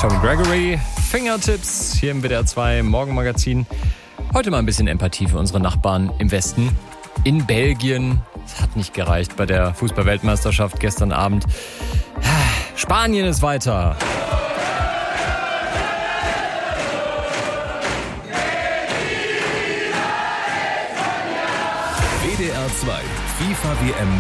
Tom Gregory, Fingertips hier im WDR 2 Morgenmagazin. Heute mal ein bisschen Empathie für unsere Nachbarn im Westen. In Belgien. Es hat nicht gereicht bei der Fußball-Weltmeisterschaft gestern Abend. Spanien ist weiter. WDR 2 FIFA-WM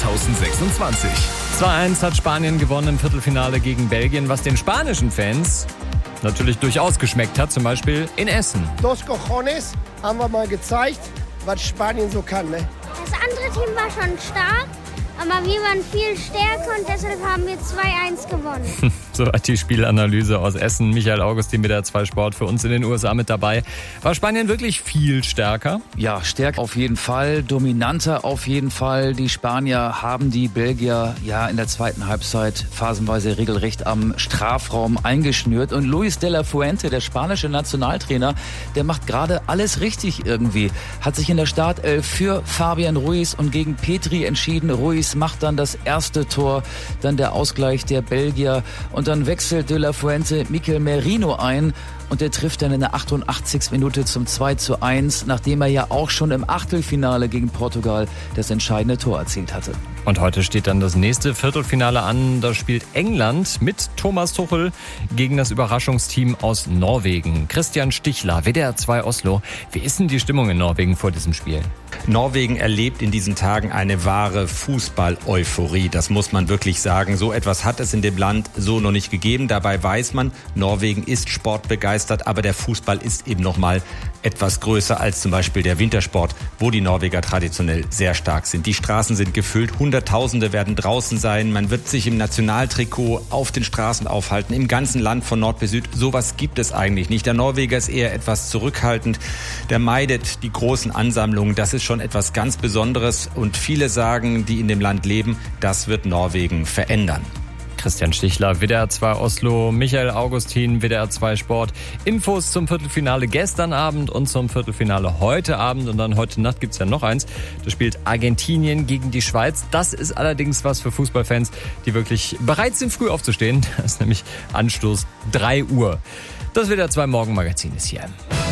2026. 2-1 hat Spanien gewonnen im Viertelfinale gegen Belgien, was den spanischen Fans natürlich durchaus geschmeckt hat, zum Beispiel in Essen. Dos Cojones haben wir mal gezeigt, was Spanien so kann. Ne? Das andere Team war schon stark, aber wir waren viel stärker und deshalb haben wir 2-1 gewonnen. Soweit die Spielanalyse aus Essen. Michael Augustin mit der 2 Sport für uns in den USA mit dabei. War Spanien wirklich viel stärker? Ja, stärker auf jeden Fall, dominanter auf jeden Fall. Die Spanier haben die Belgier ja in der zweiten Halbzeit phasenweise regelrecht am Strafraum eingeschnürt. Und Luis de la Fuente, der spanische Nationaltrainer, der macht gerade alles richtig irgendwie. Hat sich in der Startelf für Fabian Ruiz und gegen Petri entschieden. Ruiz macht dann das erste Tor, dann der Ausgleich der Belgier. Und dann wechselt de la Fuente Mikel Merino ein und der trifft dann in der 88. Minute zum 2:1, nachdem er ja auch schon im Achtelfinale gegen Portugal das entscheidende Tor erzielt hatte. Und heute steht dann das nächste Viertelfinale an. Da spielt England mit Thomas Tuchel gegen das Überraschungsteam aus Norwegen. Christian Stichler, WDR 2 Oslo. Wie ist denn die Stimmung in Norwegen vor diesem Spiel? Norwegen erlebt in diesen Tagen eine wahre Fußball-Euphorie. Das muss man wirklich sagen. So etwas hat es in dem Land so noch nicht gegeben. Dabei weiß man, Norwegen ist sportbegeistert, aber der Fußball ist eben noch mal etwas größer als zum Beispiel der Wintersport, wo die Norweger traditionell sehr stark sind. Die Straßen sind gefüllt, Hunderttausende werden draußen sein. Man wird sich im Nationaltrikot auf den Straßen aufhalten, im ganzen Land von Nord bis Süd. Sowas gibt es eigentlich nicht. Der Norweger ist eher etwas zurückhaltend. Der meidet die großen Ansammlungen. Das ist schon etwas ganz Besonderes. Und viele sagen, die in dem Land leben, das wird Norwegen verändern. Christian Stichler, WDR 2 Oslo, Michael Augustin, WDR 2 Sport. Infos zum Viertelfinale gestern Abend und zum Viertelfinale heute Abend. Und dann heute Nacht gibt's ja noch eins. Da spielt Argentinien gegen die Schweiz. Das ist allerdings was für Fußballfans, die wirklich bereit sind, früh aufzustehen. Das ist nämlich Anstoß 3 Uhr. Das WDR 2 Morgenmagazin ist hier.